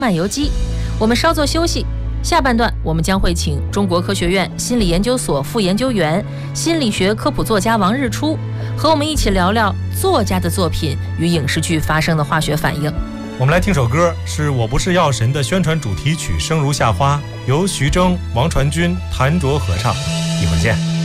漫游记。我们稍作休息，下半段我们将会请中国科学院心理研究所副研究员、心理学科普作家王日出，和我们一起聊聊作家的作品与影视剧发生的化学反应。 我们来听首歌，是我不是药神的宣传主题曲《生如夏花》，由徐峥、王传君、谭卓合唱。一会儿见。